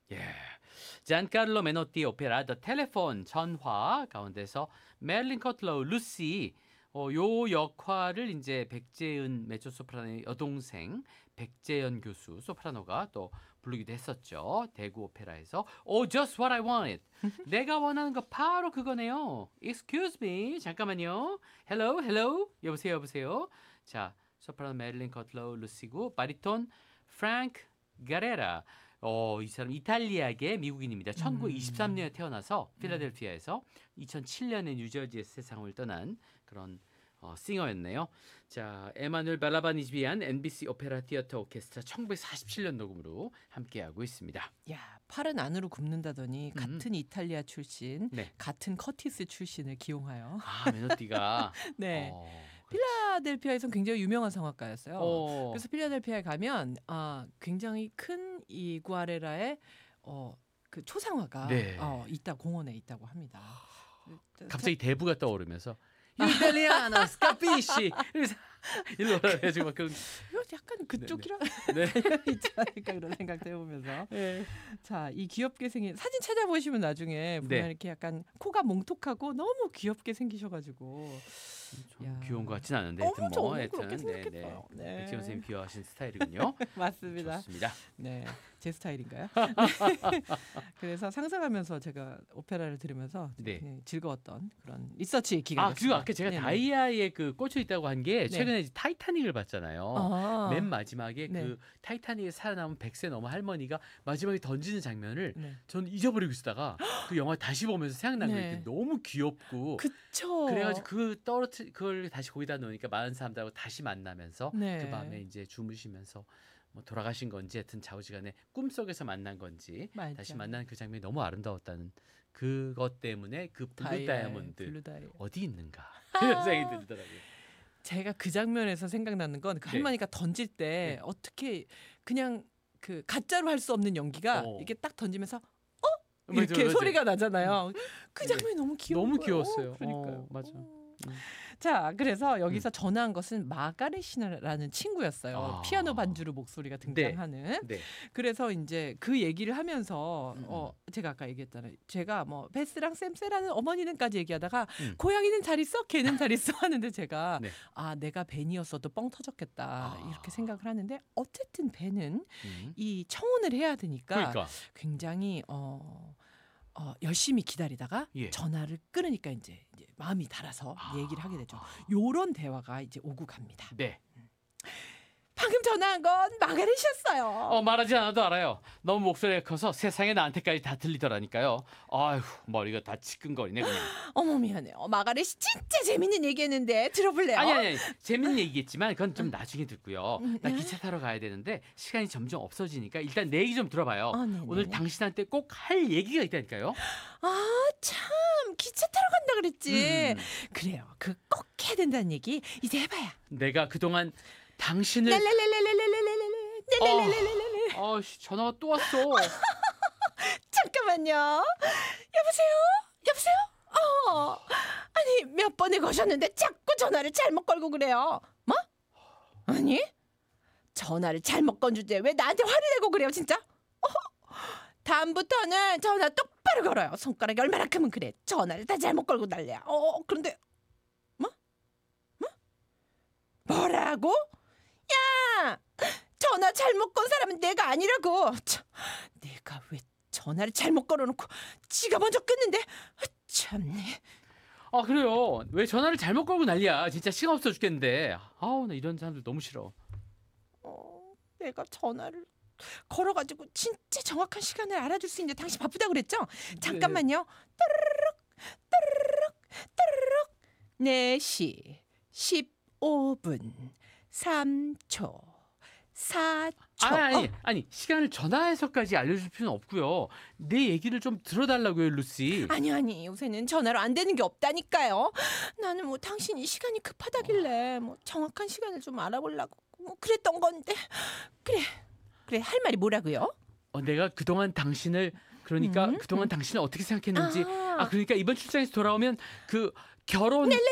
예. 잔카를로 메노티 오페라 더 텔레폰 전화 가운데서 메릴린 커틀러 루시 요 역할을 이제 백재은 메조소프라노의 여동생 백재현 교수 소프라노가 또 부르기도 했었죠. 대구 오페라에서 Just what I wanted. 내가 원하는 거 바로 그거네요. Excuse me. 잠깐만요. Hello, hello. 여보세요, 여보세요. 자, 소프라노 메릴린 커틀러 루시고 바리톤 프랭크 가레라. 이 사람 이탈리아계 미국인입니다. 1923년에 태어나서 필라델피아에서 2007년에 뉴저지에서 세상을 떠난 그런 싱어였네요. 자, 에마누엘 발라바니지 위한 NBC 오페라 티어터 오케스트라 1947년 녹음으로 함께하고 있습니다. 야, 팔은 안으로 굽는다더니 같은 이탈리아 출신, 네. 같은 커티스 출신을 기용하여 메노디가 네. 필라델피아에서는 굉장히 유명한 성악가였어요. 어. 그래서 필라델피아에 가면 굉장히 큰 이 구아레라의 그 초상화가 네. 있다 공원에 있다고 합니다. 갑자기 대부가 떠오르면서 이탈리아나 스카피시 일로 와가지고 막 그런 이거 약간 그쪽이랑 네. 있지 않을까 그런 생각도 해보면서 네. 자, 이 귀엽게 생긴 사진 찾아보시면 나중에 보면 네. 이렇게 약간 코가 몽톡하고 너무 귀엽게 생기셔가지고 좀 귀여운 것 같진 않은데 어머, 저 하여튼 그렇게 생각했어요. 네. 백지원 선생님 귀여워하시는 스타일이군요. 맞습니다. 좋습니다. 네, 제 스타일인가요? 네. 그래서 상상하면서 제가 오페라를 들으면서 네. 즐거웠던 그런 리서치 기간. 그리고 아까 제가 네네. 다이아에 그 꽂혀 있다고 한 게 네. 최근에 이제 타이타닉을 봤잖아요. 아. 맨 마지막에 네. 그 타이타닉에 살아남은 100세 넘은 할머니가 마지막에 던지는 장면을 네. 저는 잊어버리고 있다가 그 영화 다시 보면서 생각난 네. 게 너무 귀엽고 그쵸. 그래가지고 그걸 다시 거기다 놓으니까 많은 사람들하고 다시 만나면서 네. 그 밤에 이제 주무시면서 뭐 돌아가신 건지 하여튼 좌우지간에 꿈속에서 만난 건지 맞아. 다시 만난 그 장면이 너무 아름다웠다는 그것 때문에 그 블루 블루 다이아몬드 다이아. 어디 있는가 이런 생각이 들더라고요. 제가 그 장면에서 생각나는 건 그 네. 할머니가 던질 때 네. 어떻게 그냥 그 가짜로 할 수 없는 연기가 이렇게 딱 던지면서 이렇게 맞아요. 소리가 나잖아요. 그 장면이 너무 귀여워. 너무 귀여웠어요. 그러니까요. 맞아. 자, 그래서 여기서 전화한 것은 마가렛이라는 친구였어요. 피아노 반주로 목소리가 등장하는. 네. 그래서 이제 그 얘기를 하면서 제가 아까 얘기했잖아요. 제가 뭐 베스랑 샘세라는 어머니는까지 얘기하다가 고양이는 잘 있어? 걔는 잘 있어? 하는데 제가 네. 내가 벤이었어도 뻥 터졌겠다 이렇게 생각을 하는데 어쨌든 벤은 이 청혼을 해야 되니까 그러니까. 굉장히 열심히 기다리다가 예. 전화를 끊으니까 이제 마음이 달아서 얘기를 하게 되죠. 요런 대화가 이제 오고 갑니다. 네. 방금 전화한 건 마가렛이었어요. 말하지 않아도 알아요. 너무 목소리가 커서 세상에 나한테까지 다 들리더라니까요. 아휴 머리가 다 지끈거리네 그냥. 어머 미안해요. 마가렛이 진짜 재밌는 얘기했는데 들어볼래요? 아니 재밌는 얘기겠지만 그건 좀 나중에 듣고요. 나 기차 타러 가야 되는데 시간이 점점 없어지니까 일단 내 얘기 좀 들어봐요. 네네네. 오늘 당신한테 꼭 할 얘기가 있다니까요. 참 기차 타러 간다 그랬지. 그래요. 그 꼭 해야 된다는 얘기 이제 해봐야. 내가 그동안 당신을 전화가 또 왔어. 잠깐만요. 여보세요? 아니 몇 번을 거셨는데 자꾸 전화를 잘못 걸고 그래요. 뭐? 아니 전화를 잘못 건 주제 왜 나한테 화를 내고 그래요 진짜? 다음부터는 전화 똑바로 걸어요. 손가락이 얼마나 크면 그래. 전화를 다 잘못 걸고 난리야. 그런데 뭐라고? 야! 전화 잘못 건 사람은 내가 아니라고. 내가 왜 전화를 잘못 걸어놓고 지가 먼저 끊는데? 참네. 그래요. 왜 전화를 잘못 걸고 난리야. 진짜 시간 없어 죽겠는데. 나 이런 사람들 너무 싫어. 내가 전화를 걸어가지고 진짜 정확한 시간을 알아줄 수 있는데 당신 바쁘다고 그랬죠? 잠깐만요. 따르르륵 4시 15분 3초 4초. 아니 시간을 전화해서까지 알려줄 필요는 없고요. 내 얘기를 좀 들어달라고요, 루시. 아니 요새는 전화로 안 되는 게 없다니까요. 나는 뭐 당신이 시간이 급하다길래 뭐 정확한 시간을 좀 알아보려고 뭐 그랬던 건데. 그래 할 말이 뭐라고요? 내가 그동안 당신을 그동안 당신을 어떻게 생각했는지 그러니까 이번 출장에서 돌아오면 그 결혼 왜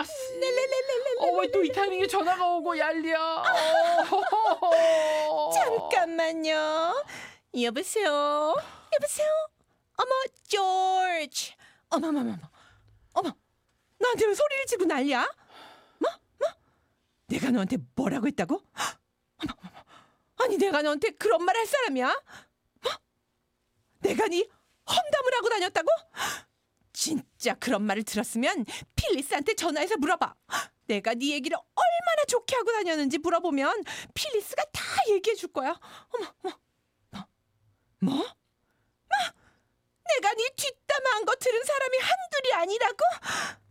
또 이 타이밍에 전화가 오고 난리야. 참네. 잠깐만요. 여보세요. 여보세요. 어머, 조지. 어머머머머. 어머, 나한테 왜 소리를 지르고 난리야? 뭐? 내가 너한테 뭐라고 했다고? 어머머머. 아니 내가 너한테 그런 말 할 사람이야? 뭐? 내가 네 험담을 하고 다녔다고? 진짜 그런 말을 들었으면 필리스한테 전화해서 물어봐. 내가 네 얘기를 얼마나 좋게 하고 다녔는지 물어보면 필리스가 다 얘기해 줄 거야. 어머, 뭐? 내가 네 뒷담화한 거 들은 사람이 한둘이 아니라고?